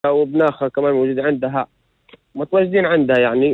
وابناخها كمان موجود عندها، متواجدين عندها يعني.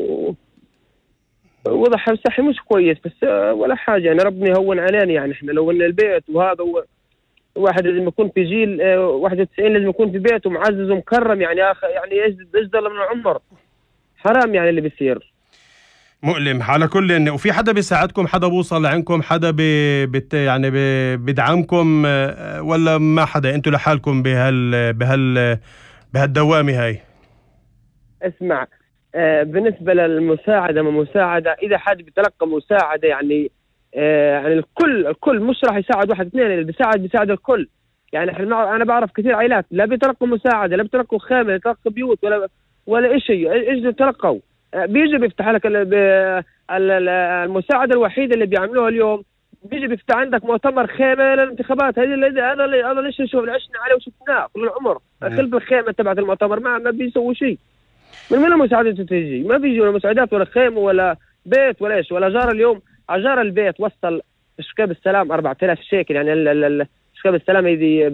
وضعها صحي مش كويس بس ولا حاجة يعني، ربنا يهون علينا يعني. احنا لو ان البيت وهذا واحد لازم يكون في جيل 91 لازم يكون في بيته معزز ومكرم يعني. يعني ايش ضل من العمر، حرام يعني اللي بيصير. مؤلم على كل. وفي حدا بيساعدكم، حدا بوصل لعندكم، حدا يعني بيدعمكم، ولا ما حدا؟ انتوا لحالكم بهالدوامة هاي؟ اسمع، بالنسبة للمساعدة ما مساعدة، إذا حد بيتلقى مساعدة يعني يعني الكل مش راح يساعد واحد اثنين، اللي بيساعد الكل يعني. أنا بعرف كثير عائلات لا بيتلقوا مساعدة، لا بيتلقوا خيمة، لا بيتلقوا بيوت ولا شيء. إيش بيتلقوا؟ بيجي بيفتح لك المساعدة الوحيدة اللي بيعملوها اليوم، بيجي بيفتح عندك مؤتمر خيمة للانتخابات. هذا ليش نشوف عشنا عليه وشفناه كل العمر خلف الخيمة تبعت المؤتمر، ما بيسووا شيء. من وين المساعدة تيجي؟ ما بيجي ولا مساعدات ولا خيمة ولا بيت ولا ايش. ولا جار اليوم أجار البيت وصل شكاب السلام 4000 شيكل يعني. شكاب السلام هذه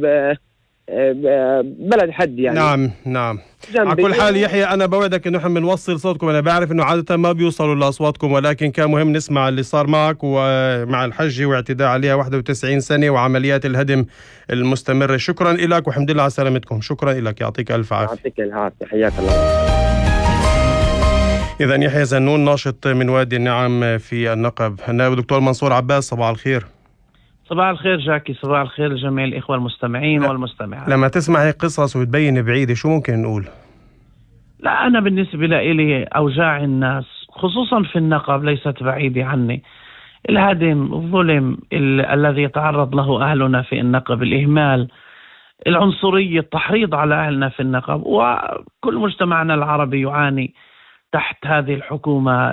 بلد حد يعني. نعم. على كل حال يحيى، أنا بوعدك إنه إحنا بنوصل صوتكم. أنا بعرف إنه عادة ما بيوصلوا لأصواتكم، ولكن كان مهم نسمع اللي صار معك ومع الحجة واعتداء عليها 91 سنة وعمليات الهدم المستمرة. شكرا لك والحمد لله على سلامتكم. شكرا لك، يعطيك ألف عافية. يعطيك العافية، حياك الله. إذا يحيى زنون ناشط من وادي النعم في النقب. النائب دكتور منصور عباس، صباح الخير. صباح الخير جاكي، صباح الخير لجميع الإخوة المستمعين والمستمعات. لما تسمع هيك قصص وتبين بعيدة شو ممكن نقول؟ لا، أنا بالنسبة لي أوجاع الناس خصوصا في النقب ليست بعيدة عني. الهدم، الظلم الذي يتعرض له أهلنا في النقب، الإهمال، العنصرية، التحريض على أهلنا في النقب، وكل مجتمعنا العربي يعاني تحت هذه الحكومة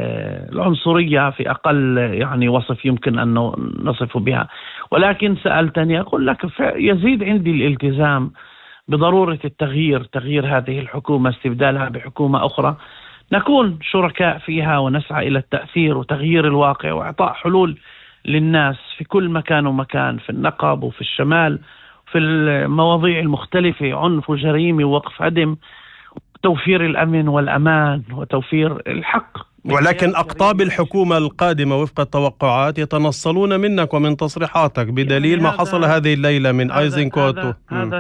العنصرية في أقل يعني وصف يمكن أن نصف بها. ولكن سألتني أقول لك يزيد عندي الالتزام بضرورة تغيير هذه الحكومة، استبدالها بحكومة أخرى نكون شركاء فيها ونسعى إلى التأثير وتغيير الواقع وإعطاء حلول للناس في كل مكان ومكان، في النقب وفي الشمال، في المواضيع المختلفة، عنف وجريمة ووقف هدم، توفير الأمن والأمان وتوفير الحق. ولكن أقطاب الحكومة القادمة وفق التوقعات يتنصلون منك ومن تصريحاتك، بدليل يعني ما حصل هذه الليلة من ايزنكوت.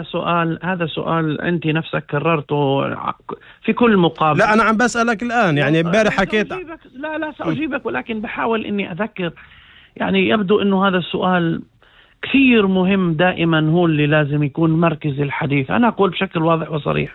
هذا سؤال أنت نفسك كررته في كل مقابل. لا، أنا عم بسألك الآن يعني. امبارح حكيت. لا سأجيبك، ولكن بحاول إني أذكر. يعني يبدو إنه هذا السؤال كثير مهم، دائما هو اللي لازم يكون مركز الحديث. أنا أقول بشكل واضح وصريح،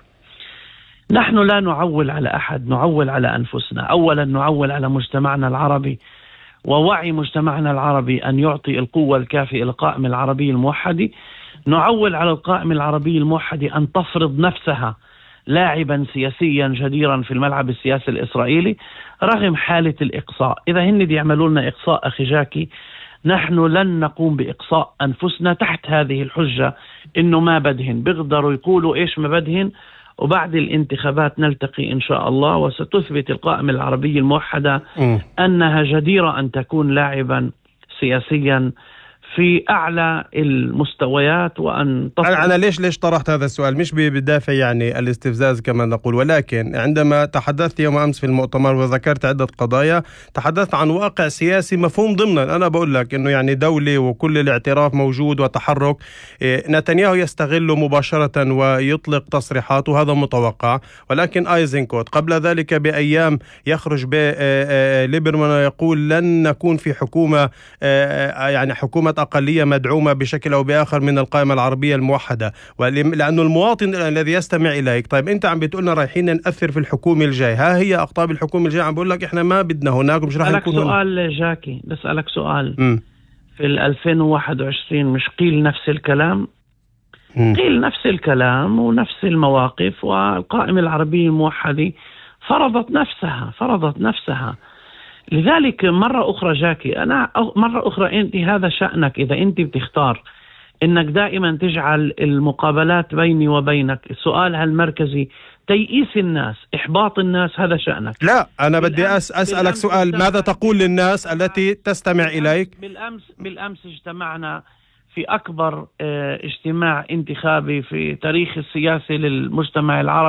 نحن لا نعول على أحد، نعول على أنفسنا. أولا نعول على مجتمعنا العربي ووعي مجتمعنا العربي أن يعطي القوة الكافية للقائمة العربي الموحدة. نعول على القائمة العربي الموحدة أن تفرض نفسها لاعبا سياسيا جديرا في الملعب السياسي الإسرائيلي رغم حالة الإقصاء. إذا هن دي يعملوا لنا إقصاء أخي جاكي، نحن لن نقوم بإقصاء أنفسنا تحت هذه الحجة إنه ما بدهن. بيقدروا يقولوا إيش ما بدهن، وبعد الانتخابات نلتقي إن شاء الله وستثبت القائمة العربية الموحدة أنها جديرة أن تكون لاعبا سياسيا في أعلى المستويات. وأن أنا ليش طرحت هذا السؤال؟ مش بدافع يعني الاستفزاز كما نقول، ولكن عندما تحدثت يوم أمس في المؤتمر وذكرت عدة قضايا، تحدثت عن واقع سياسي مفهوم ضمنا. أنا بقول لك إنه يعني دولة وكل الاعتراف موجود وتحرك. نتنياهو يستغله مباشرة ويطلق تصريحات وهذا متوقع، ولكن ايزنكوت قبل ذلك بأيام يخرج بليبرمان ويقول لن نكون في حكومة يعني حكومة أقلية مدعومة بشكل أو بآخر من القائمة العربية الموحدة، لأنه المواطن الذي يستمع إليك. طيب أنت عم بتقولنا رايحين نأثر في الحكومة الجاي، ها هي أقطاب الحكومة الجاي عم بقول لك إحنا ما بدنا هناك ومش راح نكون هناك. سؤال جاكي، بسألك سؤال. في 2021 مش قيل نفس الكلام؟ قيل نفس الكلام ونفس المواقف، والقائمة العربية الموحدة فرضت نفسها. لذلك مرة أخرى جاكي، مرة أخرى أنت هذا شأنك. إذا أنت بتختار أنك دائما تجعل المقابلات بيني وبينك السؤال المركزي تيئيس الناس، إحباط الناس، هذا شأنك. لا، أنا بدي أسألك سؤال، ماذا تقول للناس التي تستمع إليك؟ بالأمس اجتمعنا في أكبر اجتماع انتخابي في تاريخ السياسي للمجتمع العربي